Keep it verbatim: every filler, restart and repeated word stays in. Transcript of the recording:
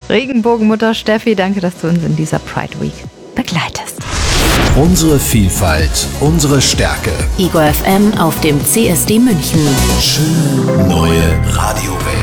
Regenbogenmutter Steffi, danke, dass du uns in dieser Pride Week begleitest. Unsere Vielfalt, unsere Stärke. Ego F M auf dem C S D München. Schöne neue Radiowelt.